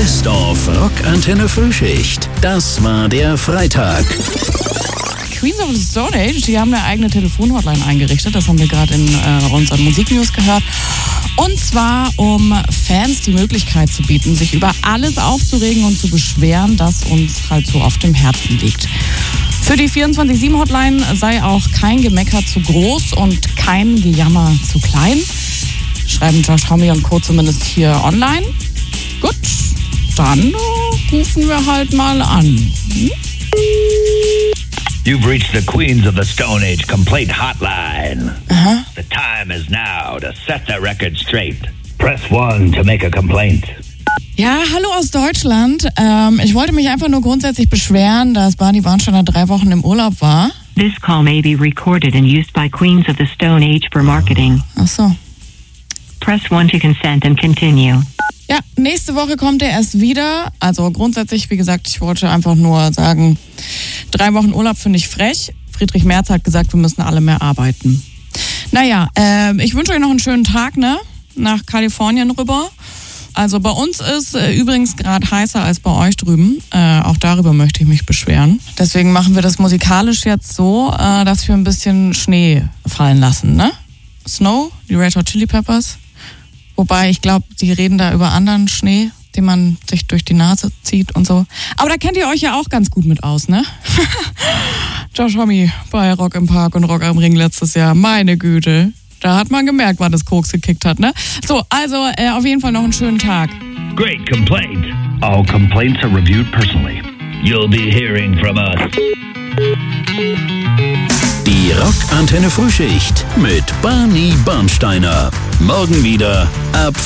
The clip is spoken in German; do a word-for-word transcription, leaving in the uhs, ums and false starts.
Best of Rockantenne Frühschicht. Das war der Freitag. Queens of the Stone Age, die haben eine eigene Telefonhotline eingerichtet. Das haben wir gerade in äh, unseren Musiknews gehört. Und zwar, um Fans die Möglichkeit zu bieten, sich über alles aufzuregen und zu beschweren, das uns halt so auf dem Herzen liegt. Für die vierundzwanzig sieben Hotline sei auch kein Gemecker zu groß und kein Gejammer zu klein. Schreiben Josh Homme und Co. zumindest hier online. Gut, dann äh, rufen wir halt mal an. Hm? You've reached the Queens of the Stone Age Complaint Hotline. Aha. The time is now to set the record straight. Press one to make a complaint. Ja, hallo aus Deutschland. Ähm, ich wollte mich einfach nur grundsätzlich beschweren, dass Barney Barnsteiner drei Wochen im Urlaub war. This call may be recorded and used by Queens of the Stone Age for marketing. Ach so. Press one to consent and continue. Ja, nächste Woche kommt er erst wieder. Also grundsätzlich, wie gesagt, ich wollte einfach nur sagen, drei Wochen Urlaub finde ich frech. Friedrich Merz hat gesagt, wir müssen alle mehr arbeiten. Naja, äh, ich wünsche euch noch einen schönen Tag, ne? Nach Kalifornien rüber. Also bei uns ist äh, übrigens gerade heißer als bei euch drüben. Äh, auch darüber möchte ich mich beschweren. Deswegen machen wir das musikalisch jetzt so, äh, dass wir ein bisschen Schnee fallen lassen, ne? Snow, die Red Hot Chili Peppers. Wobei, ich glaube, die reden da über anderen Schnee, den man sich durch die Nase zieht und so. Aber da kennt ihr euch ja auch ganz gut mit aus, ne? Josh Homme bei Rock im Park und Rock am Ring letztes Jahr. Meine Güte. Da hat man gemerkt, wann das Koks gekickt hat, ne? So, also äh, auf jeden Fall noch einen schönen Tag. Great complaint. All complaints are reviewed personally. You'll be hearing from us. Die Rockantenne Frühschicht mit Barney Barnsteiner. Morgen wieder ab